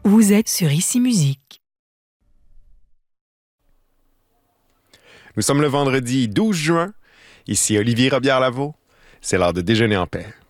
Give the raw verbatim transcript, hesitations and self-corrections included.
Vous êtes sur Ici Musique. Nous sommes le vendredi douze juin. Ici Olivier Robillard-Lavaux. C'est l'heure de déjeuner en paix.